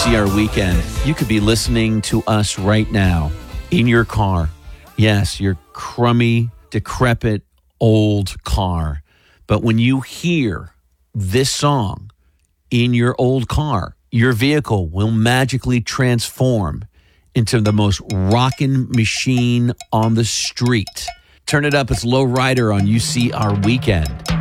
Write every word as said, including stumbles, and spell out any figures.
C R Weekend. You could be listening to us right now in your car. Yes, your crummy, decrepit, old car. But when you hear this song in your old car, your vehicle will magically transform into the most rockin' machine on the street. Turn it up. It's Low Rider on U C R Weekend.